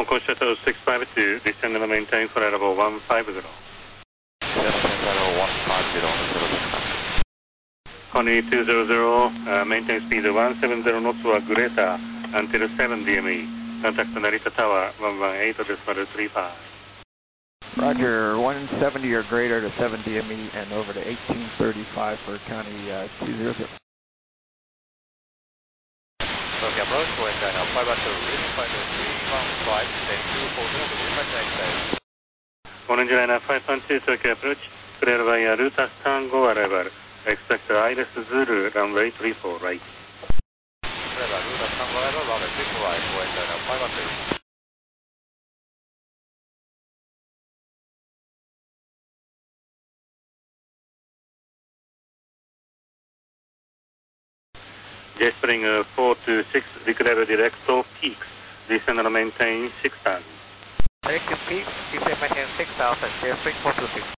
Coast Shuttle 652, descend and maintain for level 150. 2200, maintain speed 170 knots or greater until 7 DME. Contact Narita Tower 118.35. Roger, 170 or greater to 7 DME and over to 1835 for County 200. Okay, approach, go ahead now, 5 at 2, reading 50315, then 240, Orange Liner 512, Tokyo approach, clear via Ruta Tango arrival. Expect Iris Zulu, runway 34 right. Clear via Ruta Tango arrival, runway 34 right, go ahead now, 5 at 2. J-Spring 426, declare direct to peaks, descend and maintain 6000. Direct to peaks, descend maintain 6000, J-Spring 426.